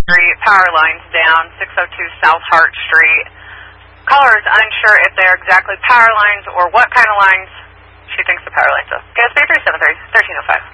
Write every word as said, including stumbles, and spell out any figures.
Street, power lines down, six oh two South Hart Street. Caller is unsure if they're exactly power lines or what kind of lines she thinks the power lines are. G S B three seven three, one three oh five.